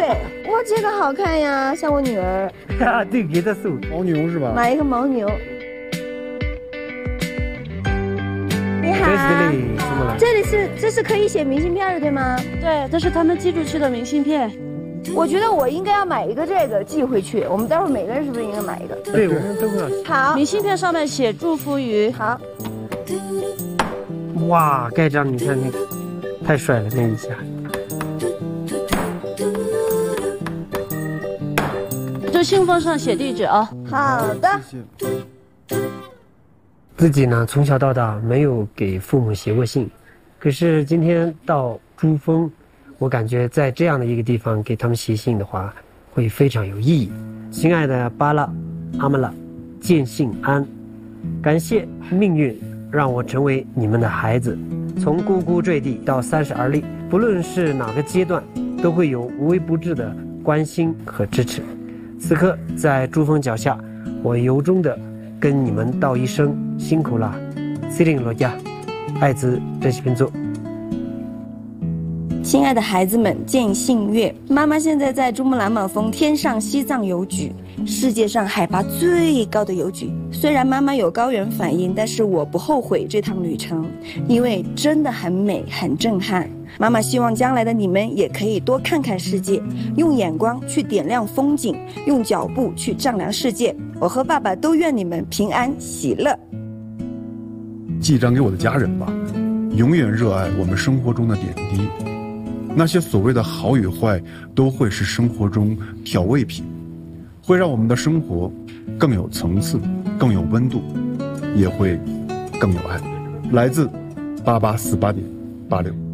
对，哇，这个好看呀，像我女儿。 啊，对，给他送牦牛是吧？ 买一个牦牛。你好， 怎么了？ 这是可以写明信片的，对吗？ 对，这是他们寄出去的明信片。 我觉得我应该要买一个这个寄回去。我们待会儿每个人是不是应该买一个？ 对，我们都会。 好， 明信片上面写祝福语。 好。 哇，盖章，你看那个，太帅了，那一下。 这信封上写地址啊。 好的。 谢谢。 自己呢，从小到大没有给父母写过信，可是今天到珠峰，我感觉在这样的一个地方给他们写信的话，会非常有意义。亲爱的巴拉、阿玛拉，见信安，感谢命运让我成为你们的孩子，从呱呱坠地到30而立，不论是哪个阶段，都会有无微不至的关心和支持。此刻在珠峰脚下，我由衷的跟你们道一声辛苦了，西林罗家，爱子珍惜工作。 亲爱的孩子们，见信月，妈妈现在在珠穆朗玛峰天上西藏邮局，世界上海拔最高的邮局。虽然妈妈有高原反应，但是我不后悔这趟旅程，因为真的很美，很震撼。妈妈希望将来的你们也可以多看看世界，用眼光去点亮风景，用脚步去丈量世界。我和爸爸都愿你们平安喜乐。 寄张给我的家人吧，永远热爱我们生活中的点滴。那些所谓的好与坏，都会是生活中调味品，会让我们的生活更有层次，更有温度，也会更有爱。来自8848.86。